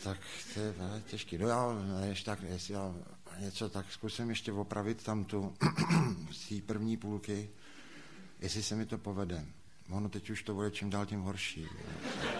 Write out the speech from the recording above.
Tak to je těžký. No já, jestli já něco, tak zkusím ještě opravit tam tu z té první půlky, jestli se mi to povede. Ono teď už to bude čím dál tím horší.